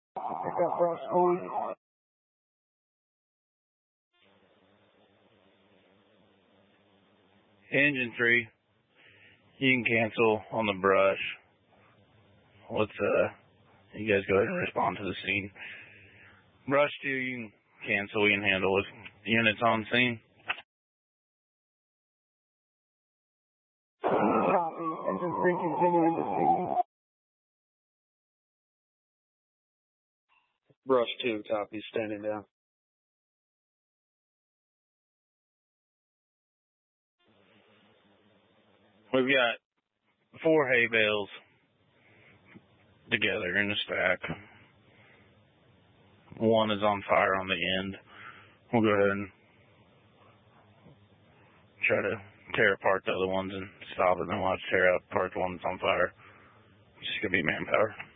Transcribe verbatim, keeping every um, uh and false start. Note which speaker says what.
Speaker 1: Pick up brush two.
Speaker 2: Engine three, you can cancel on the brush. Let's, uh, you guys go ahead and respond to the scene. Brush two, you can cancel, we can handle it. Units on scene.
Speaker 1: Copy. Engine three, continuing the scene.
Speaker 3: Brush two, copy, standing down.
Speaker 2: We've got four hay bales together in a stack. One is on fire on the end. We'll go ahead and try to tear apart the other ones and stop it, and then we'll have to tear out apart the one that's on fire. It's just going to be manpower.